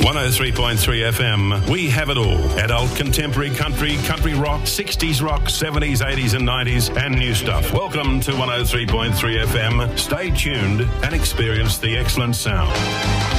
103.3 FM. We have it all. Adult, contemporary, country, country rock, 60s rock, 70s, 80s and 90s, and new stuff. Welcome to 103.3 FM. Stay tuned and experience the excellent sound.